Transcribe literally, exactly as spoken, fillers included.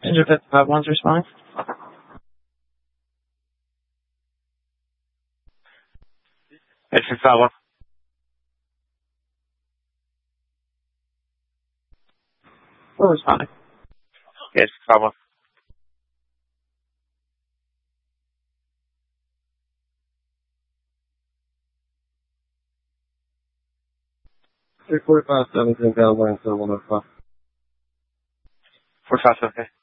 Ginger fifty-five one's responding. It's fifty-five one. We're responding. Yes, fifty-five one. three forty-five, seventeen, California, so one oh five. forty-five, okay.